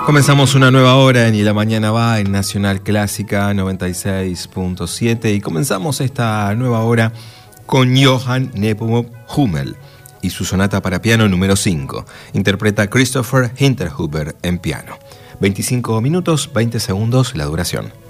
Comenzamos una nueva hora en Y la Mañana Va en Nacional Clásica 96.7 y comenzamos esta nueva hora con Johann Nepomuk Hummel y su sonata para piano número 5. Interpreta Christopher Hinterhuber en piano. 25 minutos, 20 segundos la duración.